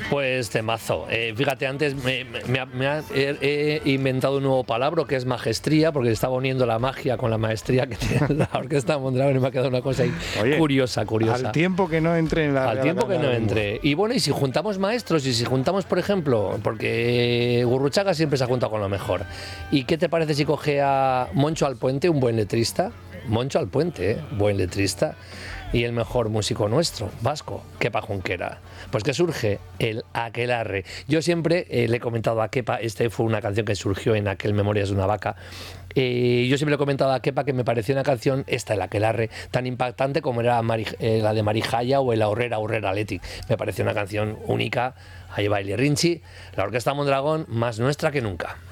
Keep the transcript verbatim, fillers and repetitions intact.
Pues temazo. Eh, fíjate, antes me, me, me ha, he, he inventado un nuevo palabra que es magestría, porque estaba uniendo la magia con la maestría que tiene la Orquesta Mondragón y me ha quedado una cosa ahí Oye, curiosa, curiosa. Al tiempo que no entre en la Al tiempo que no entre. Y bueno, y si juntamos maestros y si juntamos, por ejemplo, porque Gurruchaga siempre se ha juntado con lo mejor. ¿Y qué te parece si coge a Moncho Alpuente, un buen letrista? Moncho Alpuente, ¿eh? Buen letrista. Y el mejor músico nuestro, vasco, Kepa Junquera. Pues que surge el Aquelarre. Yo siempre eh, le he comentado a Kepa, este fue una canción que surgió en aquel Memorias de una vaca. Eh, yo siempre le he comentado a Kepa que me pareció una canción, esta, el Aquelarre, tan impactante como era Mari, eh, la de Marijaya o el Aurrera, Aurrera Leti. Me pareció una canción única. Ahí va Eli Rinchi, la Orquesta Mondragón, más nuestra que nunca.